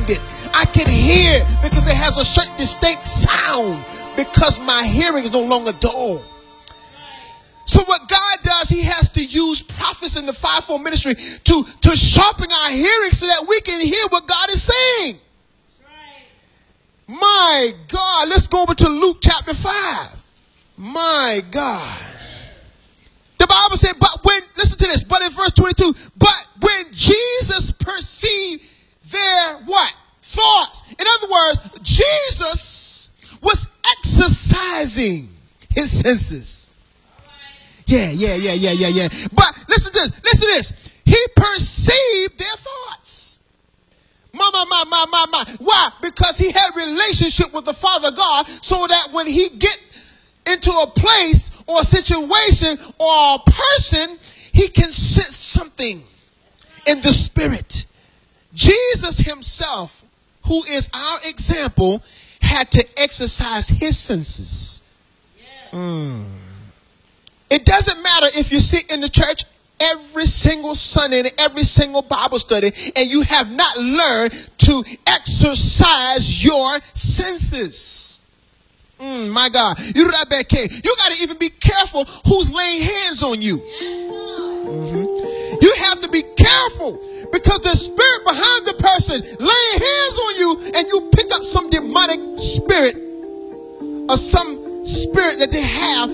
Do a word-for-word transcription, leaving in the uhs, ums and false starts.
find it. I can hear because it has a certain distinct sound because my hearing is no longer dull. So what God does, he has to use prophets in the fivefold ministry to, to sharpen our hearing so that we can hear what God is saying. My God, let's go over to Luke chapter five. My God. The Bible said, but when, listen to this, but in verse twenty-two, but when Jesus perceived their what? Thoughts. In other words, Jesus was exercising his senses. Yeah, yeah, yeah, yeah, yeah, yeah. But listen to this, listen to this. He perceived their thoughts. My, my, my, my, my, my. Why? Because he had a relationship with the Father God, so that when he get into a place or a situation or a person, he can sense something in the spirit. Jesus himself, who is our example, had to exercise his senses. Mm. It doesn't matter if you sit in the church every single Sunday and every single Bible study and you have not learned to exercise your senses. Mm, my God. You got to even be careful who's laying hands on you. Mm-hmm. You have to be careful because the spirit behind the person laying hands on you and you pick up some demonic spirit or some spirit that they have